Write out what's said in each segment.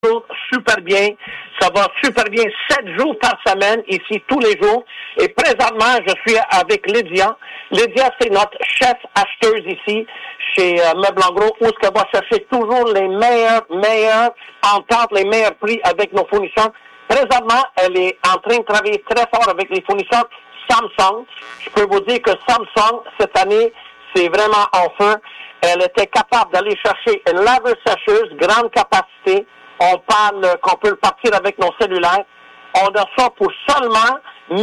super bien. Ça va super bien 7 jours par semaine, ici, tous les jours. Et présentement, je suis avec Lydia. Lydia, c'est notre chef acheteuse ici, chez Meubles en Gros, où est-ce qu'elle va chercher toujours les meilleurs ententes, les meilleurs prix avec nos fournisseurs. Présentement, elle est en train de travailler très fort avec les fournisseurs Samsung. Je peux vous dire que Samsung, cette année, c'est vraiment en feu. Elle était capable d'aller chercher une laveuse sécheuse, grande capacité. On parle qu'on peut le partir avec nos cellulaires. On a ça pour seulement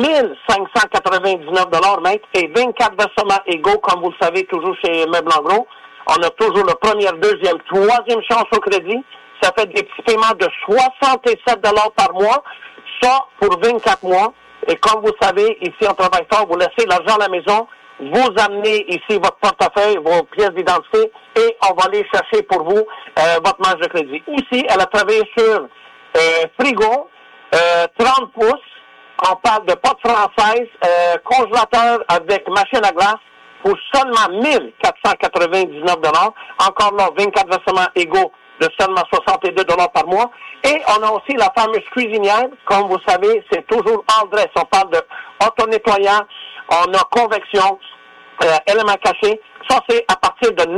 1599 $ mètre et 24 versements égaux, comme vous le savez, toujours chez Meubles en Gros. On a toujours le premier, deuxième, troisième chance au crédit. Ça fait des petits paiements de 67 $ par mois. Ça pour 24 mois. Et comme vous savez, ici, on travaille fort. Vous laissez l'argent à la maison. Vous amenez ici votre portefeuille, vos pièces d'identité et on va aller chercher pour vous votre marge de crédit. Aussi, elle a travaillé sur frigo, 30 pouces, on parle de pâte française, congélateur avec machine à glace pour seulement 1499 $. Encore là, 24 versements égaux de seulement 62 $ par mois. Et on a aussi la fameuse cuisinière. Comme vous savez, c'est toujours en dress. On parle de auto-nettoyant. On a convection, éléments cachés. Ça, c'est à partir de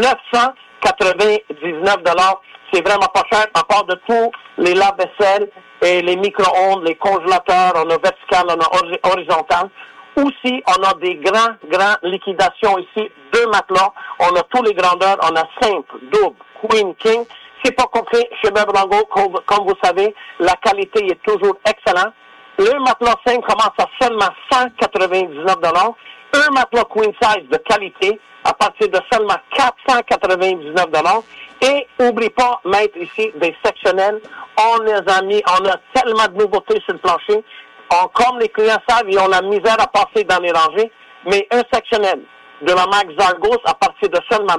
999 $. C'est vraiment pas cher, à part de tous les lave-vaisselle et les micro-ondes, les congélateurs. On a vertical, on a horizontal. Aussi, on a des grands liquidations ici. 2 matelas. On a tous les grandeurs. On a simple, double, queen, king. C'est pas compris chez Meubles en Gros, comme vous savez, la qualité est toujours excellente. Le matelas simple commence à seulement 199 $. Un matelas queen size de qualité à partir de seulement 499 $. Et oublie pas, mettre ici des sectionnels. On les a mis, on a tellement de nouveautés sur le plancher. Comme les clients savent, ils ont la misère à passer dans les rangées. Mais un sectionnel de la marque Zargos à partir de seulement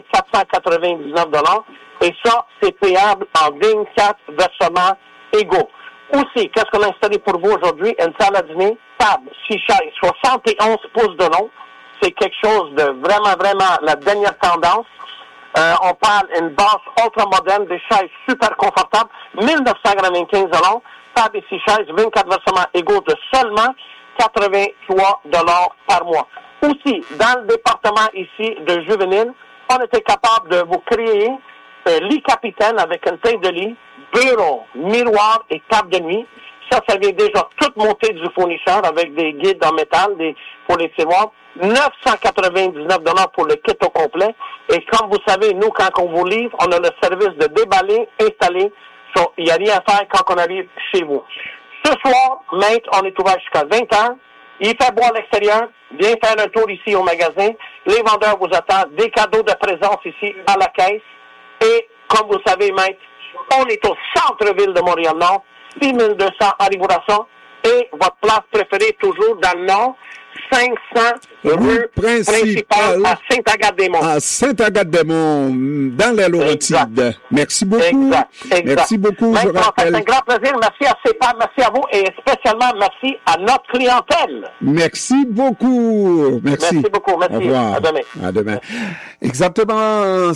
1499 $. Et ça, c'est payable en 24 versements égaux. Aussi, qu'est-ce qu'on a installé pour vous aujourd'hui? Une salle à dîner, table, 6 chaises, 71 pouces de long. C'est quelque chose de vraiment la dernière tendance. On parle d'une base ultra moderne, des chaises super confortables, 1995 $. Table et 6 chaises, 24 versements égaux de seulement 83 $ par mois. Aussi, dans le département ici de juvénile, on était capable de vous créer lit capitaine avec une taille de lit, bureau, miroir et table de nuit. Ça vient déjà toute montée du fournisseur avec des guides en métal pour les tiroirs. 999 $ pour le kit au complet. Et comme vous savez, nous, quand on vous livre, on a le service de déballer, installer. Il n'y a rien à faire quand on arrive chez vous. Ce soir, maître, on est ouvert jusqu'à 20h. Il fait beau à l'extérieur. Viens faire un tour ici au magasin. Les vendeurs vous attendent. Des cadeaux de présence ici à la caisse. Et, comme vous savez, maître, on est au centre-ville de Montréal-Nord, 6200 Henri-Bourassa, et votre place préférée toujours dans le Nord, 500 rue principale à Sainte-Agathe-des-Monts. À Sainte-Agathe-des-Monts, dans les Laurentides. Merci beaucoup. Exact. Merci beaucoup. Maître, je rappelle. C'est un grand plaisir. Merci à CEPAM, merci à vous et spécialement merci à notre clientèle. Merci beaucoup. Merci beaucoup. Merci. Au revoir. À demain. À demain. Exactement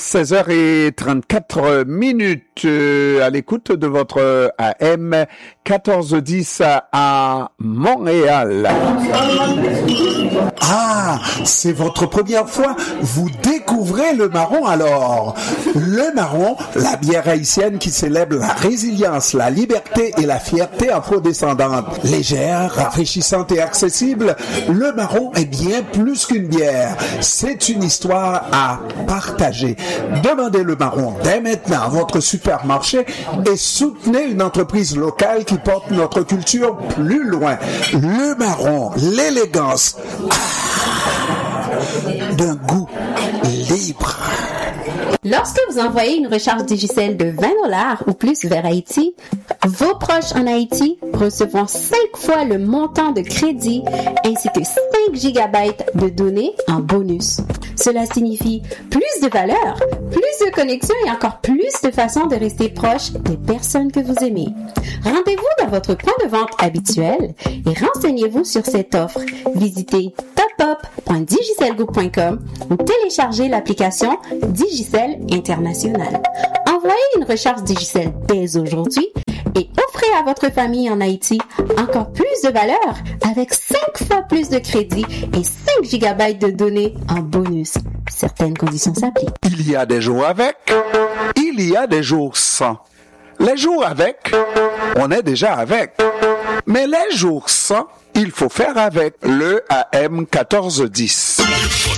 16h34 à l'écoute de votre AM 1410 à Montréal. Ah, c'est votre première fois? Vous découvrez le Marron alors. Le Marron, la bière haïtienne qui célèbre la résilience, la liberté et la fierté afrodescendante. Légère, rafraîchissante et accessible, le Marron est bien plus qu'une bière. C'est une histoire à partager. Demandez le Marron dès maintenant à votre supermarché et soutenez une entreprise locale qui porte notre culture plus loin. Le Marron, l'élégance d'un goût libre. Lorsque vous envoyez une recharge Digicel de 20 $ ou plus vers Haïti, vos proches en Haïti recevront 5 fois le montant de crédit ainsi que 5 gigabytes de données en bonus. Cela signifie plus de valeur, plus de connexion et encore plus de façons de rester proche des personnes que vous aimez. Rendez-vous dans votre point de vente habituel et renseignez-vous sur cette offre. Visitez topup.digicelgroup.com ou téléchargez l'application Digicel International. Envoyez une recharge Digicel dès aujourd'hui et offrez à votre famille en Haïti encore plus de valeur avec 5 fois plus de crédit et 5 gigabytes de données en bonus. Certaines conditions s'appliquent. Il y a des jours avec, il y a des jours sans. Les jours avec, on est déjà avec. Mais les jours sans, il faut faire avec le AM 1410.